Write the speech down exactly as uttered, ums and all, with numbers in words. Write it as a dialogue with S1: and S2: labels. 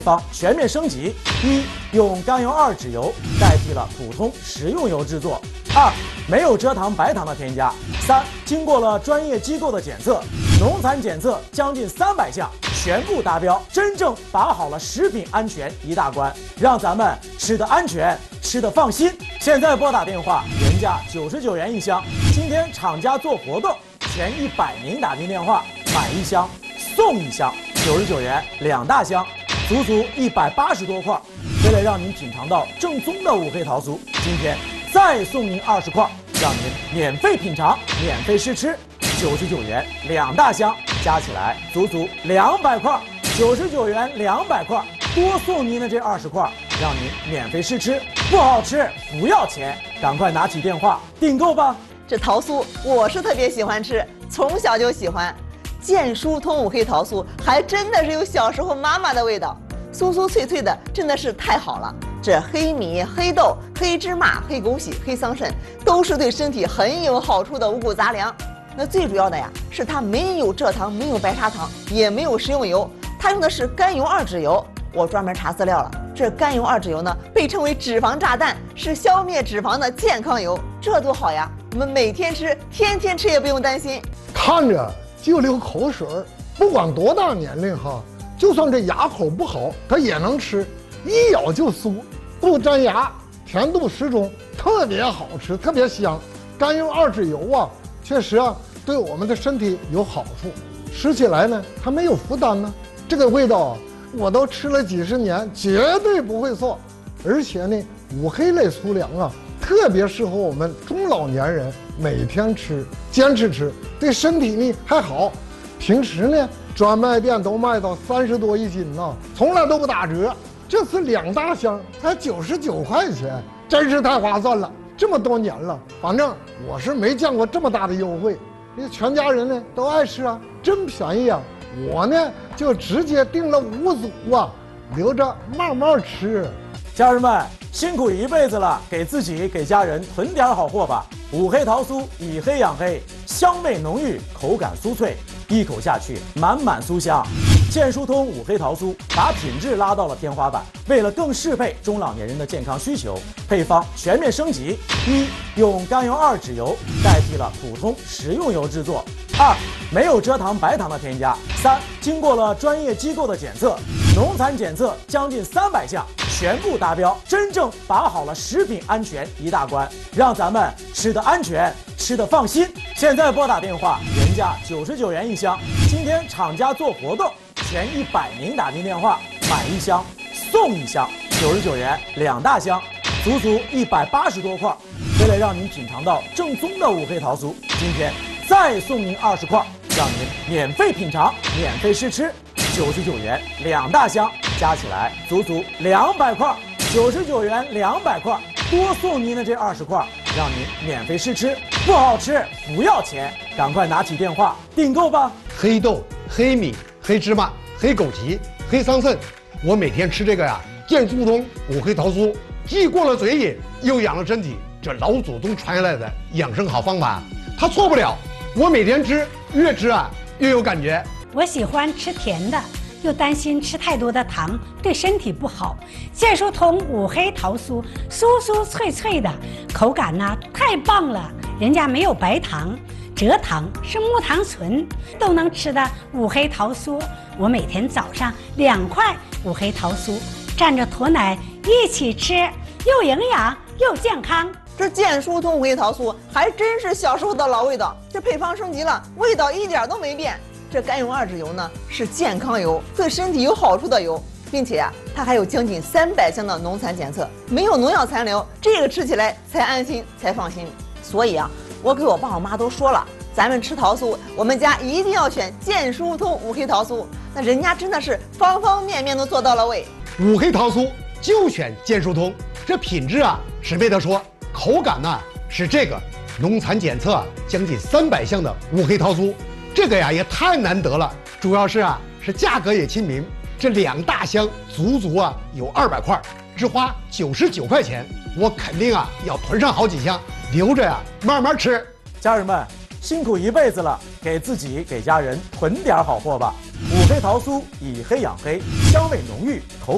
S1: 方全面升级：一、用甘油二酯油代替了普通食用油制作；二、没有蔗糖、白糖的添加；三、经过了专业机构的检测，农残检测将近三百项全部达标，真正把好了食品安全一大关，让咱们吃得安全，吃得放心。现在拨打电话，原价九十九元一箱，今天厂家做活动，前一百名打进电话买一箱送一箱，九十九元两大箱。足足一百八十多块，为了让您品尝到正宗的五黑桃酥，今天再送您二十块，让您免费品尝、免费试吃，九十九元两大箱，加起来足足两百块，九十九元两百块，多送您的这二十块，让您免费试吃，不好吃不要钱，赶快拿起电话订购吧。
S2: 这桃酥我是特别喜欢吃，从小就喜欢。健疏通五黑桃酥还真的是有小时候妈妈的味道，酥酥脆脆的，真的是太好了。这黑米、黑豆、黑芝麻、黑枸杞、黑桑葚都是对身体很有好处的五谷杂粮。那最主要的呀，是它没有蔗糖，没有白砂糖，也没有食用油，它用的是甘油二酯油。我专门查资料了，这甘油二酯油呢，被称为脂肪炸弹，是消灭脂肪的健康油，这多好呀！我们每天吃，天天吃也不用担心。
S3: 看着就流口水儿，不管多大年龄哈，就算这牙口不好，他也能吃，一咬就酥，不粘牙，甜度适中，特别好吃，特别香。甘油二酯油啊，确实啊，对我们的身体有好处，吃起来呢，它没有负担呢。这个味道啊，我都吃了几十年，绝对不会错。而且呢，五黑类粗粮啊，特别适合我们中老年人每天吃，坚持吃，对身体呢还好。平时呢，专卖店都卖到三十多一斤呢，从来都不打折。这次两大箱才九十九块钱，真是太划算了。这么多年了，反正我是没见过这么大的优惠。这全家人呢都爱吃啊，真便宜啊！我呢就直接订了五组啊，留着慢慢吃。
S1: 家人们辛苦一辈子了，给自己给家人囤点好货吧。五黑桃酥以黑养黑，香味浓郁，口感酥脆，一口下去满满酥香。健疏通五黑桃酥把品质拉到了天花板，为了更适配中老年人的健康需求，配方全面升级：一、用甘油二酯油代替了普通食用油制作；二、没有蔗糖、白糖的添加；三、经过了专业机构的检测，农残检测将近三百项全部达标，真正把好了食品安全一大关，让咱们吃得安全，吃得放心。现在拨打电话，原价九十九元一箱，今天厂家做活动，前一百名打进电话买一箱送一箱，九十九元两大箱，足足一百八十多块。为了让您品尝到正宗的五黑桃酥，今天再送您二十块，让您免费品尝、免费试吃，九十九元两大箱，加起来足足两百块，九十九元两百块，多送您的这二十块，让您免费试吃，不好吃不要钱，赶快拿起电话订购吧。
S4: 黑豆、黑米、黑芝麻、黑枸杞、黑桑葚，我每天吃这个呀，健疏通五黑桃酥，既过了嘴瘾，又养了身体。这老祖宗传下来的养生好方法，它错不了。我每天吃，越吃啊越有感觉。
S5: 我喜欢吃甜的，又担心吃太多的糖对身体不好。健疏通五黑桃酥，酥酥脆脆的，口感呢太棒了。人家没有白糖、蔗糖，是木糖醇，都能吃的五黑桃酥。我每天早上两块五黑桃酥，蘸着驼奶一起吃，又营养又健康。
S2: 这健疏通五黑桃酥还真是小时候的老味道，这配方升级了，味道一点都没变。这甘油二酯油呢是健康油，对身体有好处的油，并且啊，它还有将近三百项的农残检测，没有农药残留，这个吃起来才安心才放心。所以啊，我给我爸我妈都说了，咱们吃桃酥，我们家一定要选健疏通五黑桃酥。那人家真的是方方面面都做到了位。
S4: 五黑桃酥就选健疏通，这品质啊是没得说，口感呢是这个，农残检测啊将近三百项的五黑桃酥，这个呀也太难得了。主要是啊是价格也亲民，这两大箱足足啊有二百块，只花九十九块钱，我肯定啊要囤上好几箱，留着呀慢慢吃。
S1: 家人们辛苦一辈子了，给自己给家人囤点好货吧。五黑桃酥以黑养黑，香味浓郁，口